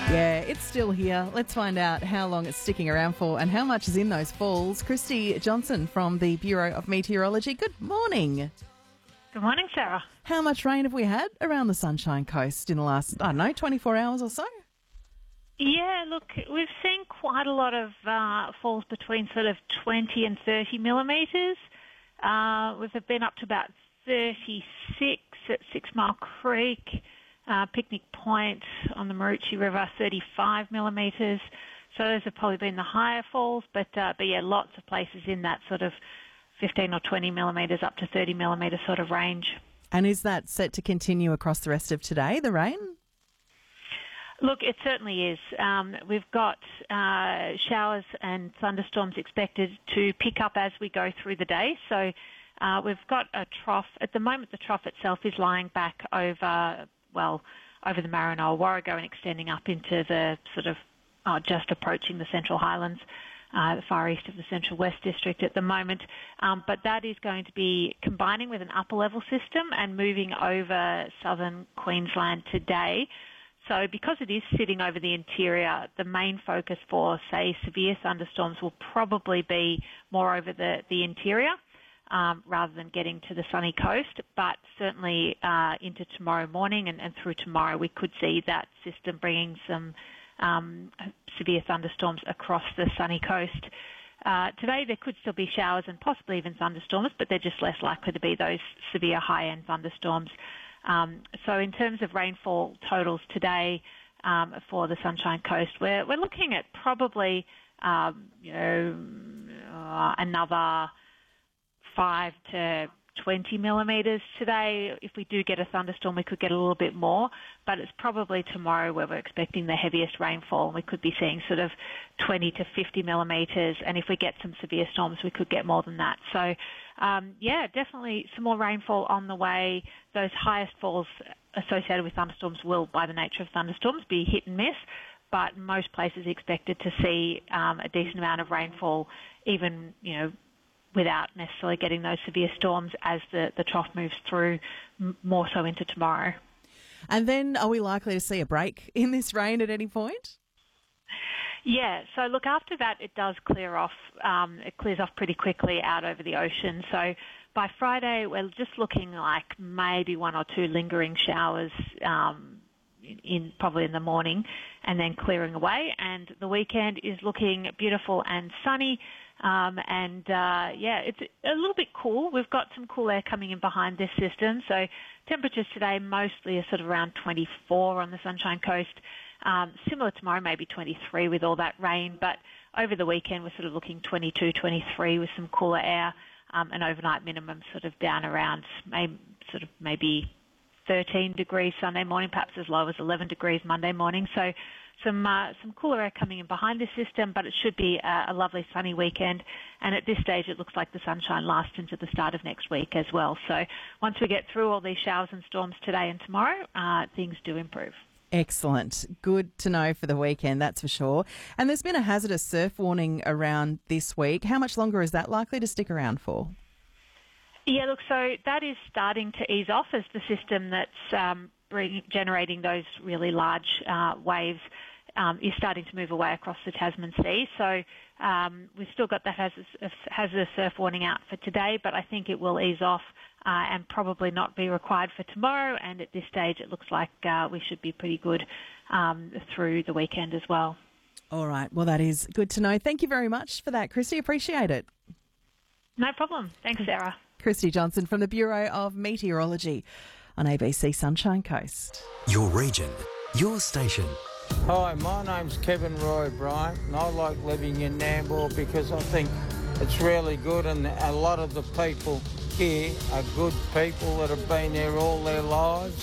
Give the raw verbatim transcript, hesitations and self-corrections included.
Yeah, it's still here. Let's find out how long it's sticking around for and how much is in those falls. Christy Johnson from the Bureau of Meteorology. Good morning. Good morning, Sarah. How much rain have we had around the Sunshine Coast in the last, I don't know, twenty-four hours or so? Yeah, look, we've seen quite a lot of uh, falls between sort of twenty and thirty millimetres. Uh, we've been up to about thirty-six at Six Mile Creek, uh, Picnic Point on the Maroochy River, thirty-five millimetres. So those have probably been the higher falls, but uh, but yeah, lots of places in that sort of fifteen or twenty millimetres up to thirty millimetre sort of range. And is that set to continue across the rest of today, the rain? Look, it certainly is. Um, we've got uh, showers and thunderstorms expected to pick up as we go through the day. So uh, we've got a trough. At the moment, the trough itself is lying back over, well, over the Maranoa Warrego and extending up into the sort of uh, just approaching the Central Highlands, uh, the far east of the Central West District at the moment. Um, but that is going to be combining with an upper level system and moving over southern Queensland today. So because it is sitting over the interior, the main focus for, say, severe thunderstorms will probably be more over the, the interior um, rather than getting to the sunny coast. But certainly uh, into tomorrow morning and, and through tomorrow, we could see that system bringing some um, severe thunderstorms across the sunny coast. Uh, today there could still be showers and possibly even thunderstorms, but they're just less likely to be those severe high-end thunderstorms. Um, so in terms of rainfall totals today um, for the Sunshine Coast, we're, we're looking at probably um, you know uh, another five to twenty millimetres today. If we do get a thunderstorm, we could get a little bit more, but it's probably tomorrow where we're expecting the heaviest rainfall. We could be seeing sort of twenty to fifty millimetres, and if we get some severe storms, we could get more than that. So, um, yeah, definitely some more rainfall on the way. Those highest falls associated with thunderstorms will, by the nature of thunderstorms, be hit and miss, but most places are expected to see um, a decent amount of rainfall, even, you know, without necessarily getting those severe storms as the, the trough moves through, m- more so into tomorrow. And then are we likely to see a break in this rain at any point? Yeah, so look, after that it does clear off. Um, it clears off pretty quickly out over the ocean. So by Friday we're just looking like maybe one or two lingering showers um, in, in probably in the morning and then clearing away. And the weekend is looking beautiful and sunny. Um, and, uh, yeah, it's a little bit cool. We've got some cool air coming in behind this system. So temperatures today mostly are sort of around twenty-four on the Sunshine Coast. Um, similar tomorrow, maybe twenty-three with all that rain. But over the weekend, we're sort of looking twenty-two, twenty-three with some cooler air. Um, and overnight minimum sort of down around maybe, sort of maybe thirteen degrees Sunday morning, perhaps as low as eleven degrees Monday morning. So Some uh, some cooler air coming in behind this system, but it should be a, a lovely sunny weekend. And at this stage, it looks like the sunshine lasts into the start of next week as well. So once we get through all these showers and storms today and tomorrow, uh, things do improve. Excellent. Good to know for the weekend, that's for sure. And there's been a hazardous surf warning around this week. How much longer is that likely to stick around for? Yeah, look, so that is starting to ease off as the system that's um, bring, generating those really large uh, waves Um, is starting to move away across the Tasman Sea. So um, we've still got that hazardous, hazardous surf warning out for today, but I think it will ease off uh, and probably not be required for tomorrow. And at this stage, it looks like uh, we should be pretty good um, through the weekend as well. All right. Well, that is good to know. Thank you very much for that, Christy. Appreciate it. No problem. Thanks, Sarah. Christy Johnson from the Bureau of Meteorology on A B C Sunshine Coast. Your region, your station. Hi, my name's Kevin Roy Bryant, and I like living in Nambour because I think it's really good, and a lot of the people here are good people that have been there all their lives.